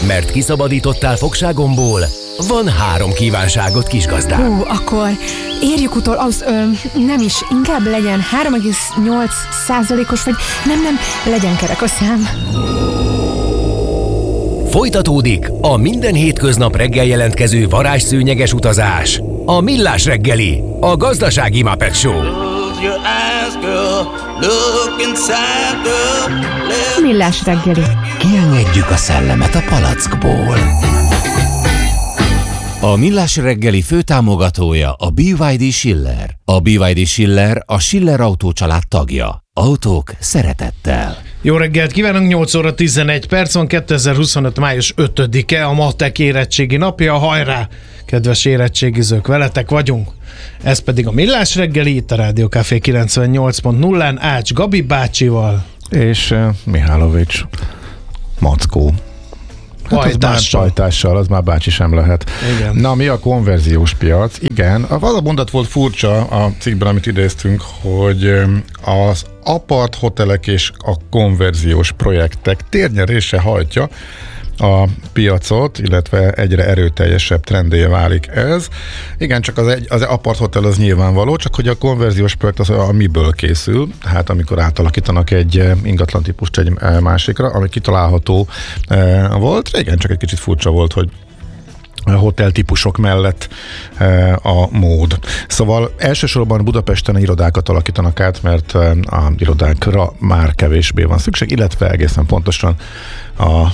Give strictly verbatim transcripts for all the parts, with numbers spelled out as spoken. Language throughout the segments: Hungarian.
Mert kiszabadítottál fogságomból, van három kívánságot, kisgazdám. Hú, akkor érjük utol, az ö, nem is, inkább legyen három egész nyolc százalékos, vagy nem, nem, legyen kerek a szám. Folytatódik a minden hétköznap reggel jelentkező varázsszőnyeges utazás. A Millás reggeli, a gazdasági Muppet Show. Millás reggeli. Kiengedjük a szellemet a palackból. A Millás reggeli főtámogatója a bé vé dé Schiller. A bé vé dé Schiller a Schiller Autó család tagja. Autók szeretettel. Jó reggelt kívánunk, nyolc óra tizenegy perc van, kétezer-huszonöt május ötödike, a matek érettségi napja. Hajrá, kedves érettségizők, veletek vagyunk. Ez pedig a Millás reggeli, itt a Rádió Café kilencvennyolc pont nullán Ács Gabi bácsival. És uh, Mihálovics Mackó. Hát Pajtással. Az pajtással, az már bácsi sem lehet. Igen. Na, mi a konverziós piac? Igen, az a mondat volt furcsa a cikkben, amit idéztünk, hogy az apart hotelek és a konverziós projektek térnyerése hajtja a piacot, illetve egyre erőteljesebb trendé válik ez. Igen, csak az, egy, az apart hotel az nyilvánvaló, csak hogy a konverziós projekt az a miből készül, hát amikor átalakítanak egy ingatlan típust egy másikra, ami kitalálható volt. Igen, csak egy kicsit furcsa volt, hogy a hotel típusok mellett a mód. Szóval elsősorban Budapesten irodákat alakítanak át, mert a irodákra már kevésbé van szükség, illetve egészen pontosan a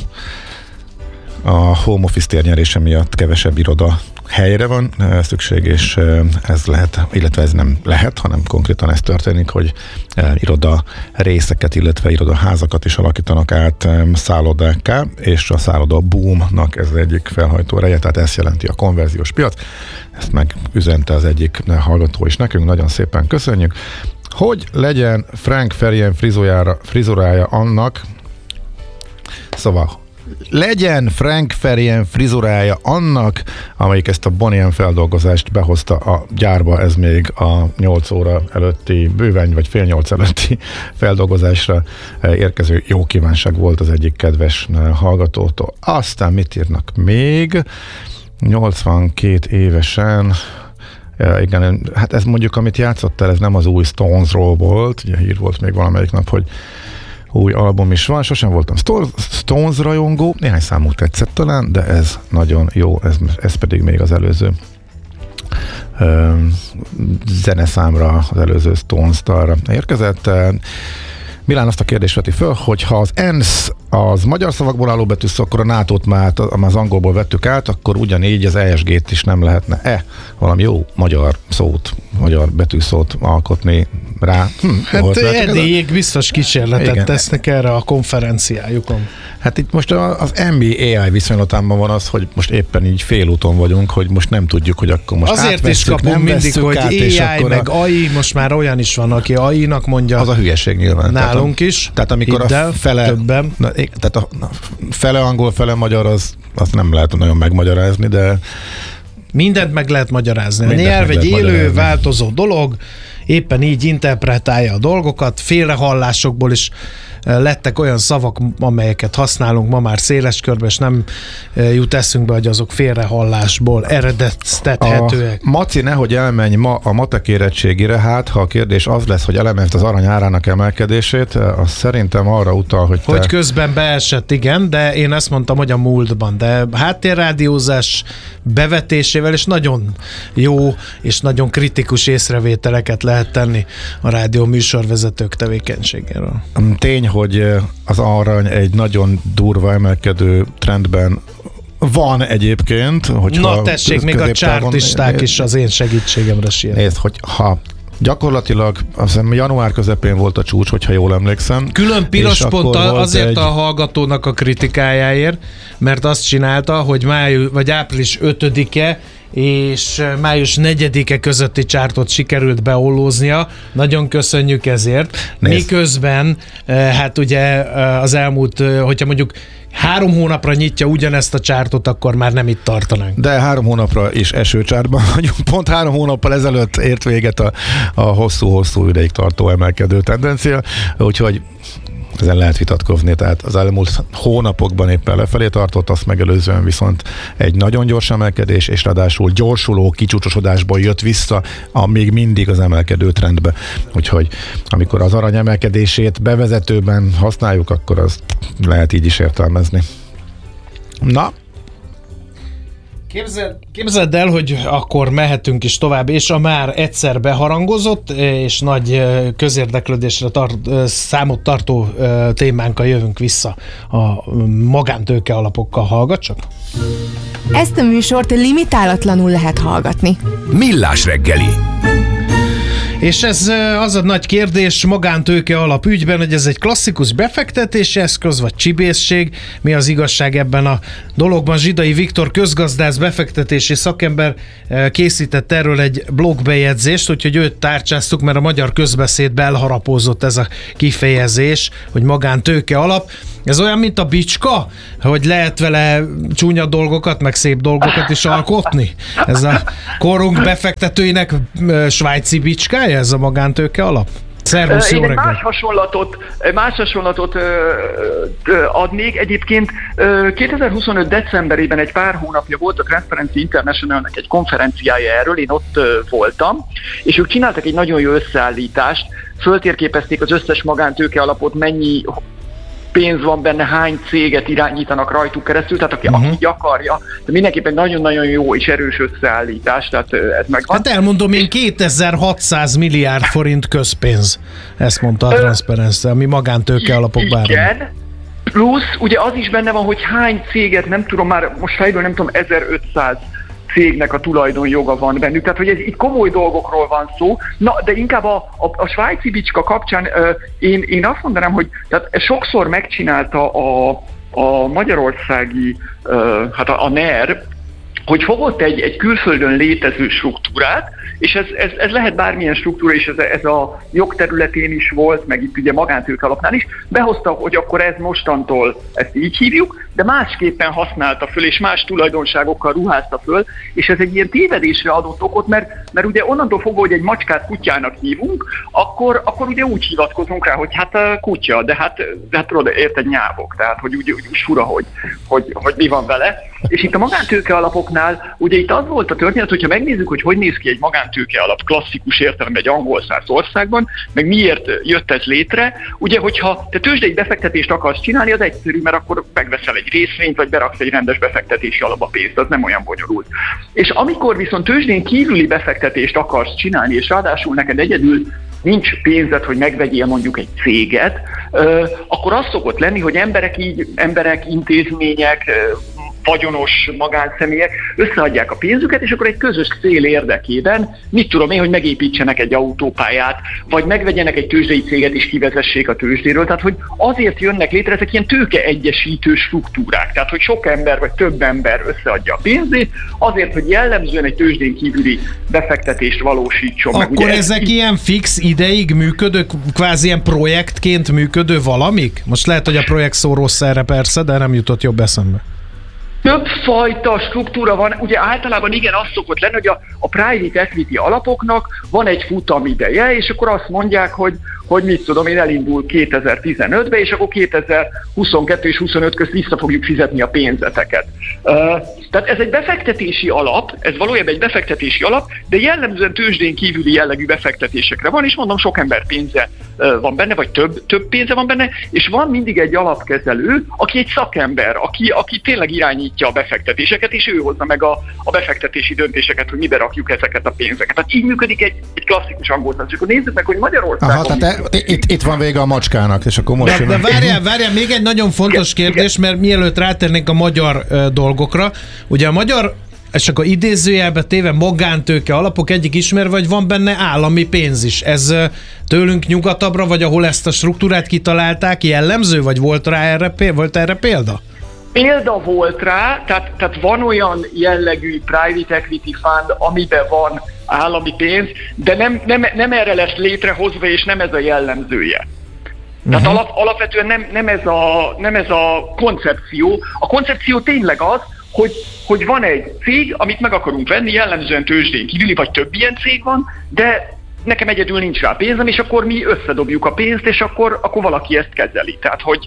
a home office térnyerése miatt kevesebb iroda helyre van szükség, és ez lehet, illetve ez nem lehet, hanem konkrétan ez történik, hogy iroda részeket, illetve iroda házakat is alakítanak át szállodákká, és a szálloda boomnak ez az egyik felhajtó ereje, tehát ezt jelenti a konverziós piac. Ezt megüzente az egyik hallgató is nekünk, nagyon szépen köszönjük. Hogy legyen Frank Farian frizurája, frizurája annak, szóval legyen Frank Farian frizurája annak, amelyik ezt a Bonnie M feldolgozást behozta a gyárba, ez még a nyolc óra előtti, bőven vagy fél nyolc előtti feldolgozásra érkező jó kívánság volt az egyik kedves hallgatótól. Aztán mit írnak még? nyolcvankét évesen, ja, igen, hát ez mondjuk, amit játszottál, ez nem az új Stonesról volt, ugye hír volt még valamelyik nap, hogy új album is van, sosem voltam Stones rajongó, néhány számuk tetszett talán, de ez nagyon jó, ez, ez pedig még az előző ö, zeneszámra, az előző Stones dalra érkezett. Milán azt a kérdést veti föl, hogy ha az ENSZ az magyar szavakból álló betűsz, akkor a nátót már az angolból vettük át, akkor ugyanígy az E S G-t is nem lehetne-e valami jó magyar szót, magyar betűszót alkotni rá? Hm, hát eddig biztos kísérletet igen. tesznek erre a konferenciájukon. Hát itt most az em bé á i viszonylatában van az, hogy most éppen így félúton vagyunk, hogy most nem tudjuk, hogy akkor most azért is kapunk mindig, hogy á i meg á i, most már olyan is van, aki á i-nak mondja. Az a hülyeség nyilván. Nálunk tehát, is. Tehát amikor Iddel, a fele, többen. Na, tehát a fele angol, fele magyar, az, azt nem lehet nagyon megmagyarázni, de mindent meg lehet magyarázni. A nyelv egy élő, magyarázni. Változó dolog, éppen így interpretálja a dolgokat, félrehallásokból is lettek olyan szavak, amelyeket használunk ma már széles körben, és nem jut eszünkbe, hogy azok félrehallásból eredeztethetőek. A Maci nehogy elmenj ma a matek érettségire, hát ha a kérdés az lesz, hogy elemezd az arany árának emelkedését, az szerintem arra utal, hogy te... Hogy közben beesett, igen, de én ezt mondtam, hogy a múltban, de háttérrádiózás bevetésével és nagyon jó és nagyon kritikus észrevételeket lehet tenni a rádió műsorvezetők tevékenységéről. Tény, hogy az arany egy nagyon durva emelkedő trendben van egyébként. Hogyha na tessék, még a csártisták is az én segítségemre sietnek. Nézd, hogy ha gyakorlatilag azt hiszem január közepén volt a csúcs, hogyha jól emlékszem. Külön piros ponttal azért egy... a hallgatónak a kritikájáért, mert azt csinálta, hogy május vagy április ötödike és május negyedike közötti csártot sikerült beollóznia. Nagyon köszönjük ezért. Nézd. Miközben hát ugye az elmúlt, hogyha mondjuk három hónapra nyitja ugyanezt a csártot, akkor már nem itt tartanánk. De három hónapra is esőcsártban vagyunk. Pont három hónappal ezelőtt ért véget a, a hosszú-hosszú ideig tartó emelkedő tendencia, úgyhogy ezen lehet vitatkozni, tehát az elmúlt hónapokban éppen lefelé tartott, azt megelőzően viszont egy nagyon gyors emelkedés, és ráadásul gyorsuló kicsúcsosodásból jött vissza a még mindig az emelkedő trendbe. Úgyhogy amikor az arany emelkedését bevezetőben használjuk, akkor azt lehet így is értelmezni. Na, Képzeld, képzeld el, hogy akkor mehetünk is tovább, és a már egyszer beharangozott és nagy közérdeklődésre tart, számot tartó témánkkal jövünk vissza a magántőke alapokkal. Hallgat csak! Ezt a műsort limitálatlanul lehet hallgatni. Millás reggeli. És ez az a nagy kérdés magántőke alap ügyben, hogy ez egy klasszikus befektetési eszköz, vagy csibészség. Mi az igazság ebben a dologban? Zsidai Viktor közgazdász, befektetési szakember készített erről egy blogbejegyzést, úgyhogy őt tárcsáztuk, mert a magyar közbeszédbe elharapózott ez a kifejezés, hogy magántőke alap. Ez olyan, mint a bicska, hogy lehet vele csúnya dolgokat, meg szép dolgokat is alkotni? Ez a korunk befektetőinek svájci bicskája, ez a magántőke alap? Szervusz, jó reggelt! Más hasonlatot, más hasonlatot ö, ö, adnék. Egyébként ö, kétezer-huszonöt decemberében egy pár hónapja volt a Transparency Internationalnek egy konferenciája erről, én ott ö, voltam, és ők csináltak egy nagyon jó összeállítást, föltérképezték az összes magántőke alapot, mennyi pénz van benne, hány céget irányítanak rajtuk keresztül, tehát aki, uh-huh. aki akarja, de mindenképpen nagyon-nagyon jó és erős összeállítás, tehát ez megvan. Hát elmondom én, kétezer-hatszáz milliárd forint közpénz, ezt mondta a Transparency, ami magántőke alapok bármi. Igen, plusz ugye az is benne van, hogy hány céget, nem tudom már, most fejből nem tudom, ezerötszáz cégnek a tulajdonjoga van bennük, tehát hogy ez itt komoly dolgokról van szó, na de inkább a, a, a svájci bicska kapcsán uh, én, én azt mondanám, hogy tehát sokszor megcsinálta a, a magyarországi, uh, hát a, a NER, hogy fogott egy, egy külföldön létező struktúrát, és ez, ez, ez lehet bármilyen struktúra, és ez, ez a jogterületén is volt, meg itt ugye magántőke alapnál is, behozta, hogy akkor ez mostantól ezt így hívjuk, de másképpen használta föl, és más tulajdonságokkal ruházta föl, és ez egy ilyen tévedésre adott okot, mert, mert ugye onnantól fogva, hogy egy macskát kutyának hívunk, akkor, akkor ugye úgy hivatkozunk rá, hogy hát a kutya, de hát, de hát tudod, érted, nyávok, tehát hogy úgy, úgy, úgy fura, hogy, hogy, hogy mi van vele. És itt a magántőke alapoknál, ugye itt az volt a történet, hogyha megnézzük, hogy hogy néz ki egy magántőke alap klasszikus értelemben egy angol száz országban, meg miért jött ez létre, ugye hogyha te tőzsdei befektetést akarsz csinálni, az egyszerű, mert akkor megveszel egy részvényt, vagy beraksz egy rendes befektetési alapba pénzt, az nem olyan bonyolult. És amikor viszont tőzsdén kívüli befektetést akarsz csinálni, és ráadásul neked egyedül nincs pénzed, hogy megvegyél mondjuk egy céget, akkor az szokott lenni, hogy emberek így, emberek, intézmények, vagyonos magánszemélyek összeadják a pénzüket, és akkor egy közös cél érdekében, mit tudom én, hogy megépítsenek egy autópályát, vagy megvegyenek egy tőzsdei céget és kivezessék a tőzsdéről. Tehát, hogy azért jönnek létre ezek ilyen tőkeegyesítő struktúrák. Tehát, hogy sok ember vagy több ember összeadja a pénzét, azért, hogy jellemzően egy tőzsdén kívüli befektetést valósítson meg. Akkor ugye ezek ez ilyen fix ideig működő, kvázi ilyen projektként működő valamik? Most lehet, hogy a projekt szó rossz erre persze, de nem jutott jobb eszembe. Több fajta struktúra van, ugye általában igen, az szokott lenni, hogy a, a private equity alapoknak van egy futamideje, és akkor azt mondják, hogy, hogy mit tudom én, elindul kétezer-tizenötbe, és akkor kétezer-huszonkettő és huszonöt közt vissza fogjuk fizetni a pénzeteket. Uh, tehát ez egy befektetési alap, ez valójában egy befektetési alap, de jellemzően tőzsdén kívüli jellegű befektetésekre van, és mondom, sok ember pénze uh, van benne, vagy több, több pénze van benne, és van mindig egy alapkezelő, aki egy szakember, aki, aki tényleg irányítja a befektetéseket, és ő hozza meg a, a befektetési döntéseket, hogy mibe rakjuk ezeket a pénzeket. Tehát így működik egy, egy klasszikus angol száz. És akkor nézzük meg, hogy Magyarországon... Aha, tehát e, itt, itt van vége a macskának, és akkor most... De, de várjál, várjál, még egy nagyon fontos igen, kérdés, igen. Mert mielőtt rátérnénk a magyar uh, dolgokra, ugye a magyar, és akkor idézőjelbe téve magántőke alapok egyik ismer, vagy van benne állami pénz is. Ez uh, tőlünk nyugatabbra, vagy ahol ezt a struktúrát kitalálták, jellemző, vagy volt rá erre, volt erre példa? Példa volt rá, tehát, tehát van olyan jellegű private equity fund, amiben van állami pénz, de nem, nem, nem erre lesz létrehozva, és nem ez a jellemzője. Uh-huh. Tehát alap, alapvetően nem, nem, ez a, nem ez a koncepció. A koncepció tényleg az, hogy, hogy van egy cég, amit meg akarunk venni, jellemzően tőzsdén kívüli, vagy több ilyen cég van, de nekem egyedül nincs rá pénzem, és akkor mi összedobjuk a pénzt, és akkor, akkor valaki ezt kezeli. Tehát, hogy...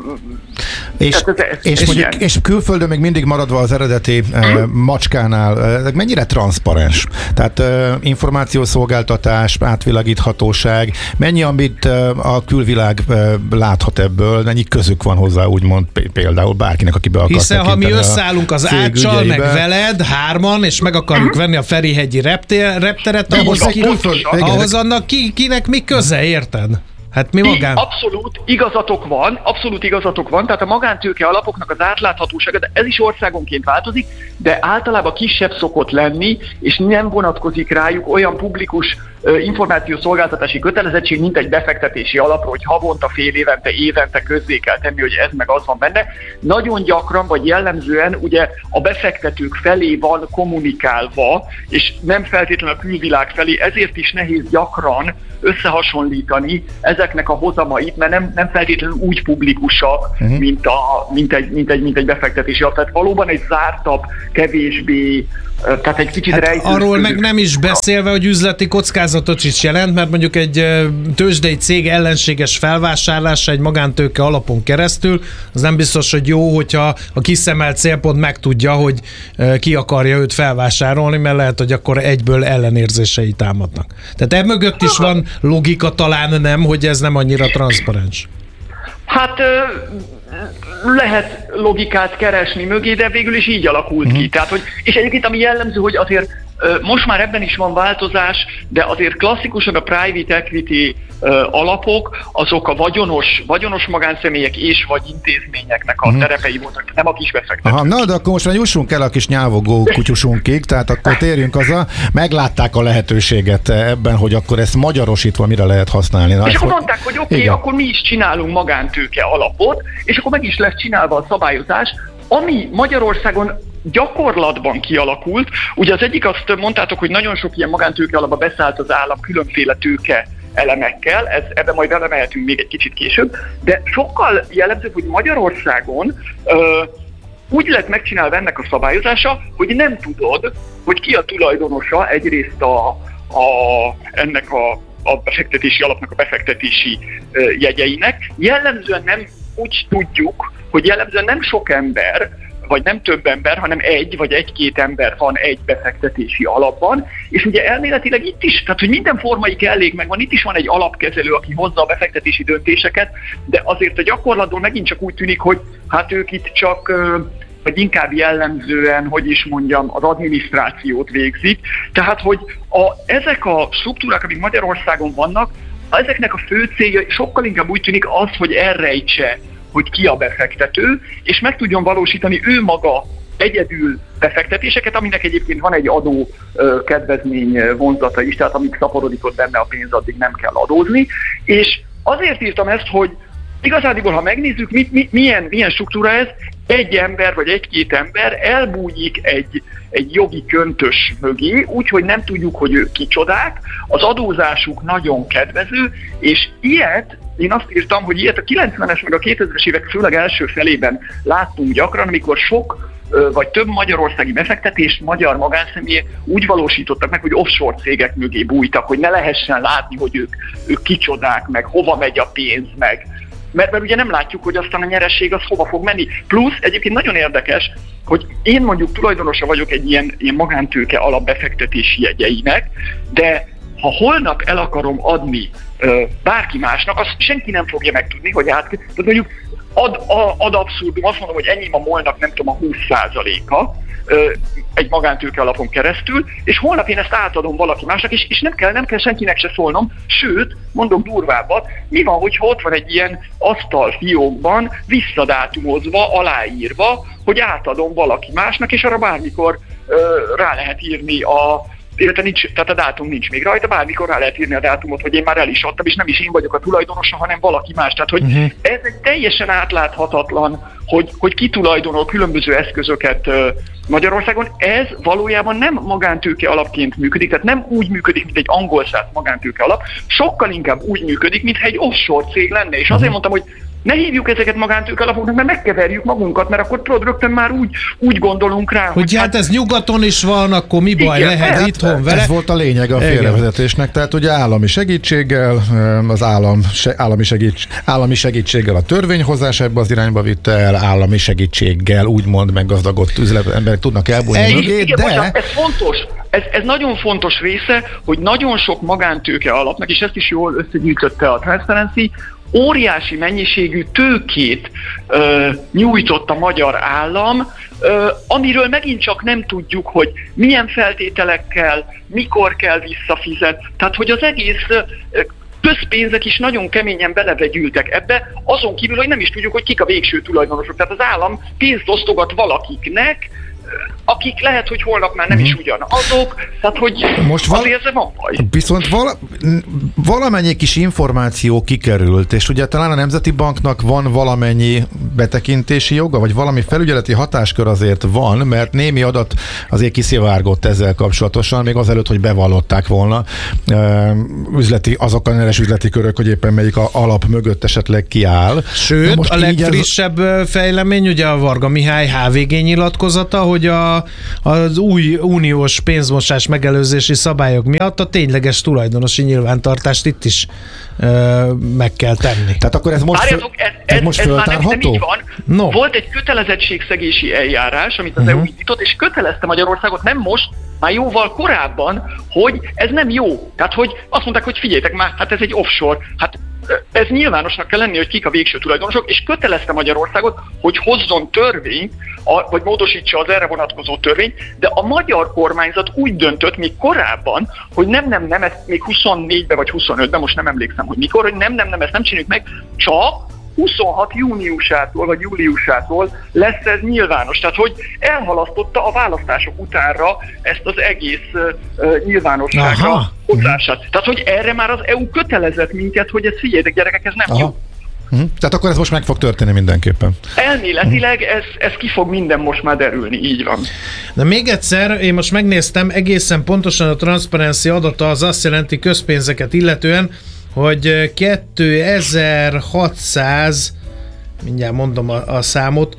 És, tehát ez, és, mondjuk, és külföldön még mindig maradva az eredeti uh, macskánál, uh, mennyire transzparens? Tehát uh, információszolgáltatás, átvilágíthatóság, mennyi, amit uh, a külvilág uh, láthat ebből, mennyi közük van hozzá, úgymond például bárkinek, aki be akar Hiszen ha mi összeállunk az Áccsal, meg veled, hárman, és meg akarjuk venni a Ferihegyi reptér, repteret, ahhoz, ki, ahhoz annak ki, kinek mi köze, érted? Hát mi magán? Abszolút igazatok van, abszolút igazatok van, tehát a magántőke alapoknak az átláthatósága, de ez is országonként változik, de általában kisebb szokott lenni, és nem vonatkozik rájuk olyan publikus uh, információszolgáltatási kötelezettség, mint egy befektetési alapról, hogy havonta, fél évente, évente közzé kell tenni, hogy ez meg az van benne. Nagyon gyakran, vagy jellemzően ugye a befektetők felé van kommunikálva, és nem feltétlenül a külvilág felé, ezért is nehéz gyakran összehasonlítani ezeknek a hozamait, mert nem, nem feltétlenül úgy publikusak, uh-huh. mint, a, mint, egy, mint, egy, mint egy befektetési alap. Tehát valóban egy zártabb, kevésbé, tehát egy kicsit hát rejtős. Arról meg nem is beszélve, hogy üzleti kockázatot is jelent, mert mondjuk egy tőzsdei cég ellenséges felvásárlása egy magántőke alapon keresztül, az nem biztos, hogy jó, hogyha a kiszemelt célpont megtudja, hogy ki akarja őt felvásárolni, mert lehet, hogy akkor egyből ellenérzései támadnak. Tehát emögött is van logika talán, nem, hogy ez nem annyira transzparens. Hát lehet logikát keresni mögé, de végül is így alakult uh-huh. ki. Tehát, hogy, és egyébként ami jellemző, hogy azért most már ebben is van változás, de azért klasszikusan a private equity alapok, azok a vagyonos, vagyonos magánszemélyek és vagy intézményeknek a uh-huh. terepei voltak, nem a kis befektetők. Aha, na, de akkor most már jussunk el a kis nyávogó kutyusunkig, tehát akkor térjünk haza, meglátták a lehetőséget ebben, hogy akkor ezt magyarosítva mire lehet használni. Na, és akkor mondták, hogy oké, okay, akkor mi is csinálunk magántőke alapot, és akkor meg is lesz csinálva a szabályozás, ami Magyarországon gyakorlatban kialakult. Ugye az egyik azt mondtátok, hogy nagyon sok ilyen magántőke alapba beszállt az állam különféle tőke elemekkel, ez, ebben majd belemehetünk még egy kicsit később, de sokkal jellemzőbb, hogy Magyarországon ö, úgy lett megcsinálva ennek a szabályozása, hogy nem tudod, hogy ki a tulajdonosa egyrészt a, a, ennek a, a befektetési alapnak a befektetési ö, jegyeinek. Jellemzően nem úgy tudjuk, hogy jellemzően nem sok ember, vagy nem több ember, hanem egy vagy egy-két ember van egy befektetési alapban, és ugye elméletileg itt is, tehát hogy minden formai kellék megvan, itt is van egy alapkezelő, aki hozza a befektetési döntéseket, de azért a gyakorlatban megint csak úgy tűnik, hogy hát ők itt csak, vagy inkább jellemzően, hogy is mondjam, az adminisztrációt végzik. Tehát, hogy a, ezek a struktúrák, amik Magyarországon vannak, ezeknek a fő célja sokkal inkább úgy tűnik az, hogy elrejtse, hogy ki a befektető, és meg tudjon valósítani ő maga egyedül befektetéseket, aminek egyébként van egy adó ö, kedvezmény vonzata is, tehát amíg szaporodik ott benne a pénz, addig nem kell adózni. És azért írtam ezt, hogy igazából, ha megnézzük, mit, mi, milyen, milyen struktúra ez, egy ember vagy egy-két ember elbújik egy, egy jogi köntös mögé, úgyhogy nem tudjuk, hogy ők kicsodák, az adózásuk nagyon kedvező, és ilyet, én azt írtam, hogy ilyet a kilencvenes meg a kétezres évek főleg első felében láttunk gyakran, amikor sok vagy több magyarországi befektetést magyar magánszemélyek úgy valósítottak meg, hogy offshore cégek mögé bújtak, hogy ne lehessen látni, hogy ők, ők kicsodák, meg hova megy a pénz, meg Mert, mert ugye nem látjuk, hogy aztán a nyereség az hova fog menni. Plusz egyébként nagyon érdekes, hogy én mondjuk tulajdonosa vagyok egy ilyen, ilyen magántőke alapbefektetési jegyeinek, de ha holnap el akarom adni ö, bárki másnak, azt senki nem fogja megtudni, hogy át... Tehát mondjuk ad, a, ad abszurdum, azt mondom, hogy enyém a molnak nem tudom a húsz százaléka ö, egy magántőke alapon keresztül, és holnap én ezt átadom valaki másnak, és, és nem kell, nem kell senkinek se szólnom, sőt, mondok durvábbat, mi van, hogyha ott van egy ilyen asztalfiókban visszadátumozva, aláírva, hogy átadom valaki másnak, és arra bármikor ö, rá lehet írni a illetve nincs, tehát a dátum nincs még rajta, bármikor rá lehet írni a dátumot, hogy én már el is adtam, és nem is én vagyok a tulajdonosa, hanem valaki más. Tehát, hogy uh-huh. ez egy teljesen átláthatatlan, hogy, hogy ki tulajdonol különböző eszközöket uh, Magyarországon. Ez valójában nem magántőke alapként működik, tehát nem úgy működik, mint egy angol száz magántőke alap, sokkal inkább úgy működik, mintha egy offshore cég lenne. És azért mondtam, hogy Ne hívjuk ezeket magántőke alapoknak, mert megkeverjük magunkat, mert akkor tudod, rögtön már úgy, úgy gondolunk rá, hogy, hogy hát ez nyugaton is van, akkor mi baj, igen, lehet ez, itthon vele. Ez volt a lényeg a félrevezetésnek, tehát ugye állami segítséggel, az állam, állami, segíts, állami segítséggel a törvényhozás ebbe az irányba vitte el, állami segítséggel úgymond meggazdagodott üzletemberek tudnak elbújni mögé, igen, de... Bocsánat, ez fontos, ez, ez nagyon fontos része, hogy nagyon sok magántőke alapnak, és ezt is jól összegyűjtötte a Transparency, óriási mennyiségű tőkét ö, nyújtott a magyar állam, ö, amiről megint csak nem tudjuk, hogy milyen feltételekkel, mikor kell visszafizet. Tehát, hogy az egész ö, közpénzek is nagyon keményen belevegyültek ebbe, azon kívül, hogy nem is tudjuk, hogy kik a végső tulajdonosok. Tehát az állam pénzt osztogat valakiknek, akik lehet, hogy holnap már nem mm. is ugyanazok, tehát hogy most val- azért ez van baj. Viszont vala- valamennyi kis információ kikerült, és ugye talán a Nemzeti Banknak van valamennyi betekintési joga, vagy valami felügyeleti hatáskör azért van, mert némi adat azért kiszivárgott ezzel kapcsolatosan, még azelőtt, hogy bevallották volna üzleti, azok a neves üzleti körök, hogy éppen melyik a alap mögött esetleg kiáll. Sőt, most a legfrissebb ez... fejlemény, ugye a Varga Mihály há vé gé nyilatkozata, hogy a, az új uniós pénzmosás megelőzési szabályok miatt a tényleges tulajdonosi nyilvántartást itt is ö, meg kell tenni. Tehát akkor ez most, Várjatok, ez, ez, ez most ez már nem, nem így van. No. Volt egy kötelezettségszegési eljárás, amit az uh-huh. é u indított, és kötelezte Magyarországot nem most, már jóval korábban, hogy ez nem jó. Tehát, hogy azt mondták, hogy figyeljetek már, hát ez egy offshore, hát ez nyilvánosnak kell lenni, hogy kik a végső tulajdonosok, és kötelezte Magyarországot, hogy hozzon törvényt, a, vagy módosítsa az erre vonatkozó törvényt, de a magyar kormányzat úgy döntött még korábban, hogy nem, nem, nem, ezt még huszonnégyben vagy huszonötben, most nem emlékszem, hogy mikor, hogy nem, nem, nem, ezt nem csináljuk meg, csak huszonhat júniusától vagy júliusától lesz ez nyilvános. Tehát, hogy elhalasztotta a választások utánra ezt az egész uh, nyilvánosságra hozását. Tehát, hogy erre már az é u kötelezett minket, hogy ez figyeljetek gyerekek, ez nem Aha. jó. Uh-huh. Tehát akkor ez most meg fog történni mindenképpen. Elméletileg ez, ez ki fog minden most már derülni, így van. De még egyszer, én most megnéztem, egészen pontosan a Transparency adata az azt jelenti közpénzeket illetően, hogy kétezer-hatszáz, mindjárt mondom a, a számot,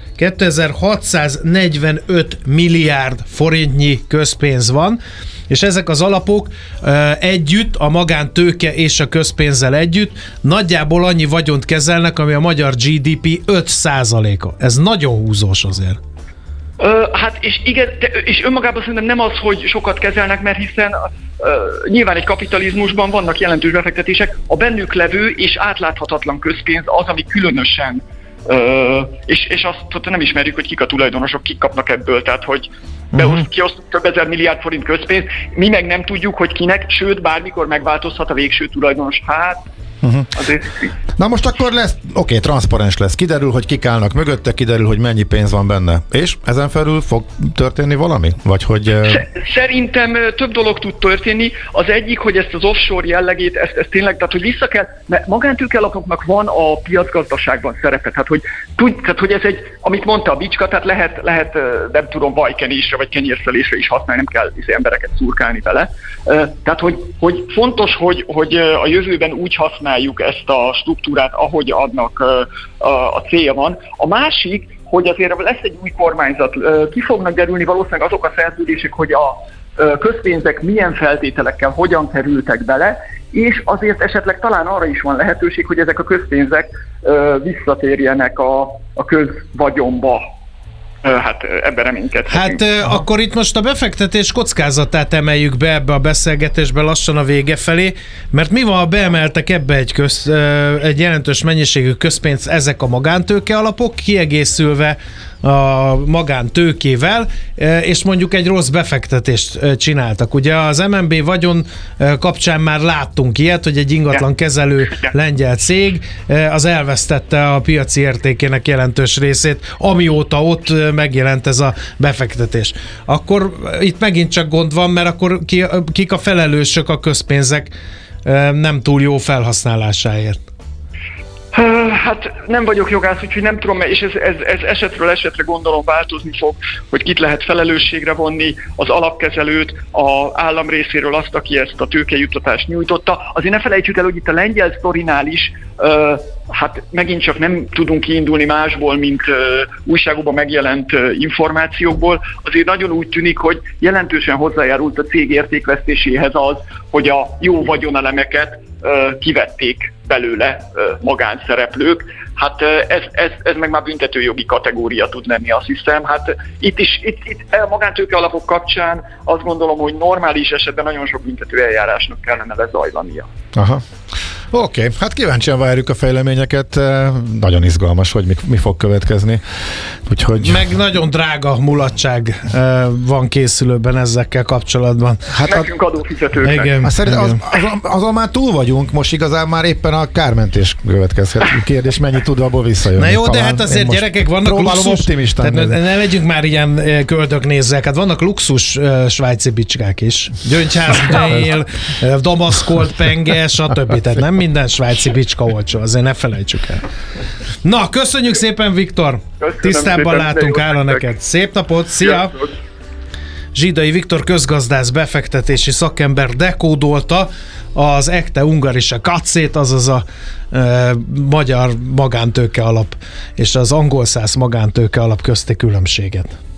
kétezer-hatszáznegyvenöt milliárd forintnyi közpénz van, és ezek az alapok e, együtt, a magántőke és a közpénzzel együtt nagyjából annyi vagyont kezelnek, ami a magyar gé dé pé öt százaléka. Ez nagyon húzós azért. Ö, hát és igen, de, és önmagában szerintem nem az, hogy sokat kezelnek, mert hiszen ö, nyilván egy kapitalizmusban vannak jelentős befektetések, a bennük levő és átláthatatlan közpénz az, ami különösen, ö, és, és azt nem ismerjük, hogy kik a tulajdonosok, kik kapnak ebből, tehát hogy uh-huh. kiosztunk több ezer milliárd forint közpénz, mi meg nem tudjuk, hogy kinek, sőt bármikor megváltozhat a végső tulajdonos. Hát Uh-huh. Azért... Na most akkor lesz, oké, okay, transzparens lesz, kiderül, hogy kik állnak mögötte, kiderül, hogy mennyi pénz van benne. És ezen felül fog történni valami? Vagy hogy... Szerintem több dolog tud történni. Az egyik, hogy ezt az offshore jellegét, ezt, ezt tényleg, tehát hogy vissza kell, mert magántőkealapoknak van a piacgazdaságban szerepe, tehát hogy, tud, tehát hogy ez egy, amit mondta a Bicska, tehát lehet, lehet nem tudom, vajkenésre vagy kenyérszelésre is használni, nem kell embereket szurkálni vele. Tehát, hogy, hogy fontos, hogy, hogy a jövőben úgy használjuk ezt a struktúrát, ahogy adnak a célja van. A másik, hogy azért lesz egy új kormányzat, ki fognak derülni valószínűleg azok a szerződések, hogy a közpénzek milyen feltételekkel hogyan kerültek bele, és azért esetleg talán arra is van lehetőség, hogy ezek a közpénzek visszatérjenek a, a közvagyonba. Hát ebben reménykedhetünk. Hát Aha. akkor itt most a befektetés kockázatát emeljük be ebbe a beszélgetésbe lassan a vége felé, mert mi van, ha beemeltek ebbe egy, köz, egy jelentős mennyiségű közpénzt ezek a magántőke alapok, kiegészülve a magántőkével, és mondjuk egy rossz befektetést csináltak. Ugye az em en bé vagyon kapcsán már láttunk ilyet, hogy egy ingatlan kezelő lengyel cég az elvesztette a piaci értékének jelentős részét, amióta ott megjelent ez a befektetés. Akkor itt megint csak gond van, mert akkor ki, kik a felelősök a közpénzek nem túl jó felhasználásáért? Hát nem vagyok jogász, úgyhogy nem tudom, és ez, ez, ez esetről esetre gondolom változni fog, hogy kit lehet felelősségre vonni, az alapkezelőt, az állam részéről azt, aki ezt a tőkejuttatást nyújtotta. Azért ne felejtsük el, hogy itt a lengyel sztorinál is uh, hát megint csak nem tudunk kiindulni másból, mint uh, újságokban megjelent uh, információkból, azért nagyon úgy tűnik, hogy jelentősen hozzájárult a cég értékvesztéséhez az, hogy a jó vagyonelemeket uh, kivették belőle uh, magánszereplők. Hát uh, ez, ez, ez meg már büntetőjogi kategória tud lenni, azt hiszem. Hát itt is, itt, itt a magántőke alapok kapcsán azt gondolom, hogy normális esetben nagyon sok büntető eljárásnak kellene lezajlania. Aha. Oké, okay, hát kíváncsian várjuk a fejleményeket, nagyon izgalmas, hogy mi, mi fog következni. Úgyhogy... Meg nagyon drága mulatság van készülőben ezekkel kapcsolatban. Hát nekünk adófizetőknek. Igen, az, igen. Az, azon, azon már túl vagyunk, most igazán már éppen a kármentés következhet. Kérdés, mennyi tud abból visszajönni. Na jó, talán. De hát azért gyerekek, vannak luxus... Tehát ne, ne legyünk már ilyen köldöknézzek, hát vannak luxus uh, svájci bicskák is. Gyöngyházdél, damaszkolt penge, stb. Tehát nem minden svájci bicska olcsó, azért ne felejtsük el. Na, köszönjük szépen, Viktor! Köszönöm Tisztában szépen, látunk, áll neked. Szép napot, szia! Sziasztok. Zsidai Viktor közgazdász, befektetési szakember dekódolta az Ekte Ungarische Katzét, azaz a e, magyar magántőke alap és az angol száz magántőke alap közti különbséget.